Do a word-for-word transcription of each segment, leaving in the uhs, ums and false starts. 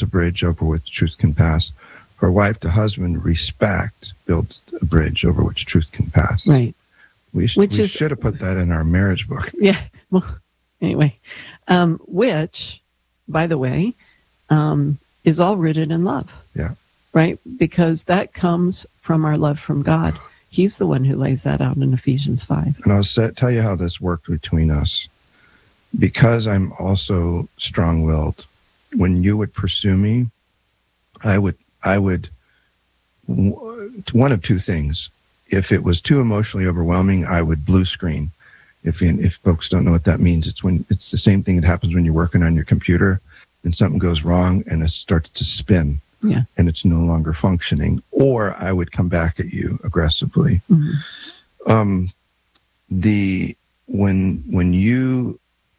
builds a bridge over which truth can pass. For wife to husband, respect builds a bridge over which truth can pass. Right. We, sh- which we is, should have put that in our marriage book. Yeah. Well, anyway, um, which, by the way, um, is all rooted in love. Yeah. Right? Because that comes from our love from God. He's the one who lays that out in Ephesians five. And I'll say, tell you how this worked between us. Because I'm also strong-willed, when you would pursue me, I would, I would, one of two things. If it was too emotionally overwhelming, I would blue screen. If if folks don't know what that means, it's when it's the same thing that happens when you're working on your computer and something goes wrong and it starts to spin. Yeah. And it's no longer functioning. Or I would come back at you aggressively. Mm-hmm. Um, the when when you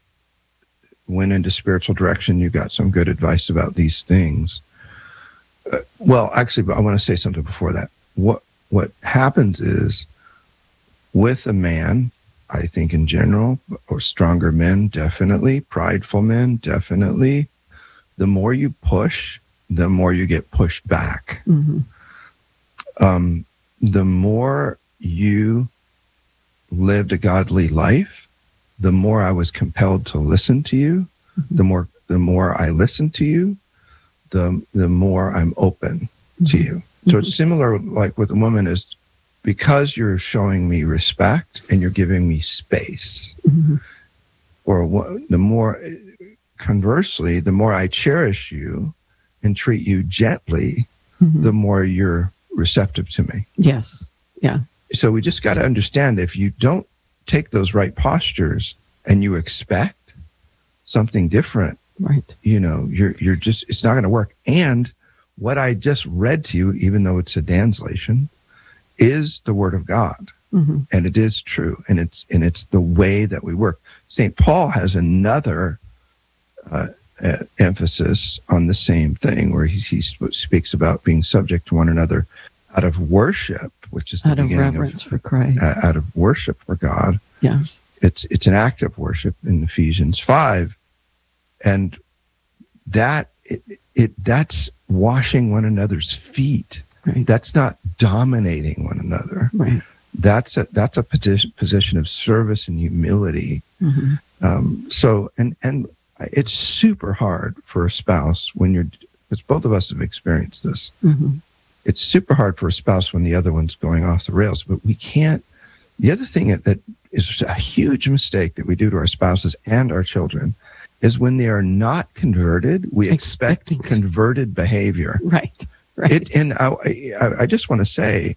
went into spiritual direction, you got some good advice about these things. Uh, well, actually, I want to say something before that. What what happens is with a man, I think in general, or stronger men, definitely, prideful men, definitely, the more you push, the more you get pushed back. Mm-hmm. Um, the more you lived a godly life, the more I was compelled to listen to you. Mm-hmm. The more, the more I listen to you, the the more I'm open mm-hmm. to you. So mm-hmm. it's similar, like with a woman, is because you're showing me respect and you're giving me space. Mm-hmm. Or the more, conversely, the more I cherish you and treat you gently, mm-hmm. the more you're receptive to me. Yes. Yeah. So we just got to understand, if you don't take those right postures and you expect something different, right? You know, you're you're just, it's not going to work. And what I just read to you, even though it's a translation, is the word of God. Mm-hmm. And it is true. And it's, and it's the way that we work. Saint Paul has another uh, uh, emphasis on the same thing, where he, he speaks about being subject to one another out of worship, which is the out of beginning reverence of, for Christ, uh, out of worship for God. Yeah. It's, it's an act of worship in Ephesians five. And that, it, it that's washing one another's feet. Right. That's not dominating one another. Right. That's a that's a position position of service and humility. Mm-hmm. Um, so and and it's super hard for a spouse when you're, because both of us have experienced this. Mm-hmm. It's super hard for a spouse when the other one's going off the rails. But we can't. The other thing that, that is a huge mistake that we do to our spouses and our children is when they are not converted, we expect Expecting. converted behavior. Right. Right. It, and I, I, I just want to say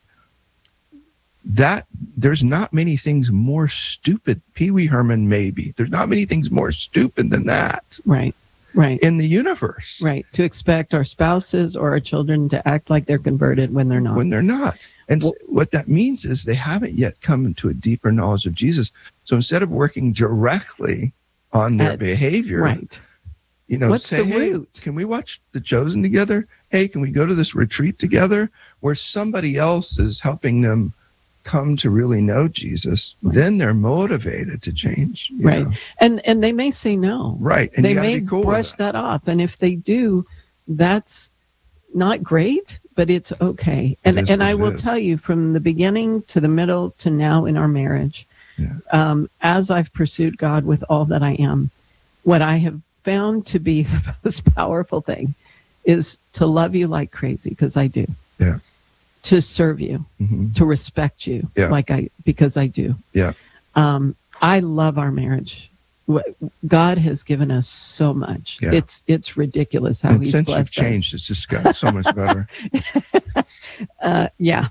that there's not many things more stupid. Pee Wee Herman, maybe. There's not many things more stupid than that. Right. Right. In the universe. Right. To expect our spouses or our children to act like they're converted when they're not. When they're not. And well, what that means is they haven't yet come into a deeper knowledge of Jesus. So instead of working directly on their at, behavior, right. you know, What's say, the hey, root? Can we watch The Chosen together? Hey, can we go to this retreat together where somebody else is helping them come to really know Jesus? Right. Then they're motivated to change. Right. know? And and they may say no. Right. And they you may be cool brush that. that off. And if they do, that's not great, but it's okay. And and I will is. tell you, from the beginning to the middle to now in our marriage, yeah. um, as I've pursued God with all that I am, what I have found to be the most powerful thing is to love you like crazy, because I do. Yeah. To serve you, mm-hmm. to respect you, yeah. like I, because I do. Yeah. Um, I love our marriage. God has given us so much. Yeah. It's it's ridiculous how and He's since blessed you've changed, us. It's just gotten so much better. uh, yeah.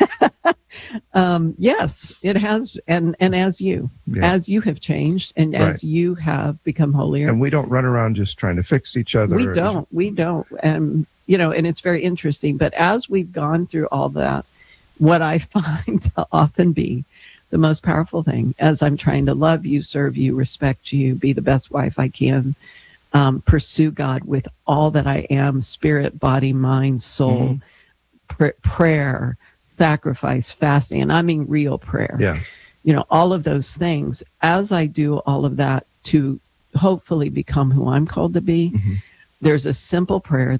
um, yes, it has, and and as you, yeah. as you have changed, and right. as you have become holier, and we don't run around just trying to fix each other. We don't. We don't. And you know, and it's very interesting. But as we've gone through all that, what I find to often be the most powerful thing, as I'm trying to love you, serve you, respect you, be the best wife I can, um, pursue God with all that I am, spirit, body, mind, soul, mm-hmm. pr- prayer, sacrifice, fasting, and I mean real prayer. Yeah. You know, all of those things. As I do all of that to hopefully become who I'm called to be, mm-hmm. there's a simple prayer